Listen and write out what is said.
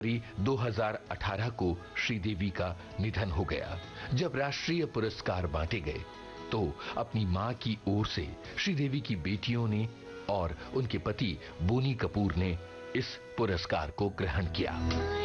2018 को श्रीदेवी का निधन हो गया। जब राष्ट्रीय पुरस्कार बांटे गए तो अपनी मां की ओर से श्रीदेवी की बेटियों ने और उनके पति बोनी कपूर ने इस पुरस्कार को ग्रहण किया।